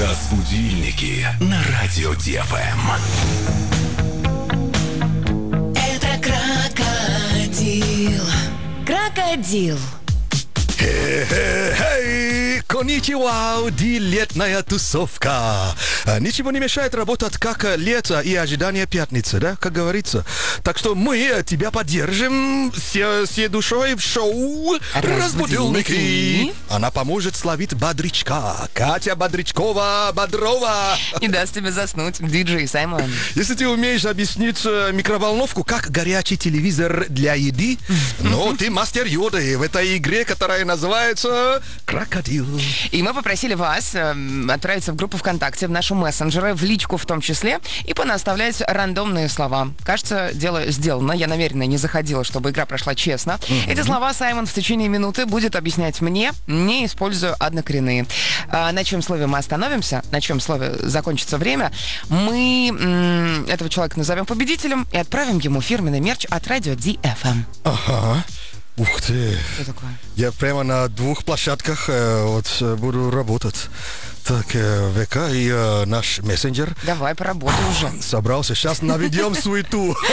Разбудильники на радио ДФМ. Это крокодил. Крокодил. Эй, конничева, летная тусовка. Ничего не мешает работать как лето и ожидание пятницы, да, как говорится. Так что мы тебя поддержим всей душой в шоу «Разбудильники». Она поможет словить бодрячка. Катя Бодрячкова-Бодрова. И даст тебе заснуть, диджей Саймон. Если ты умеешь объяснить микроволновку как горячий телевизор для еды, но ты мастер Йоды в этой игре, которая называется «Крокодил». И мы попросили вас отправиться в группу ВКонтакте, в нашу мессенджеры, в личку в том числе, и понаставлять рандомные слова. Кажется, дело сделано. Я намеренно не заходила, чтобы игра прошла честно. Эти слова Саймон в течение минуты будет объяснять мне, не используя однокоренные. На чем слове мы остановимся, на чем слове закончится время, мы этого человека назовем победителем и отправим ему фирменный мерч от радио DFM. Ага. Ух ты. Что такое? Я прямо на двух площадках буду работать. Так, ВК и наш мессенджер. Давай, поработай уже. Собрался. Сейчас наведем суету.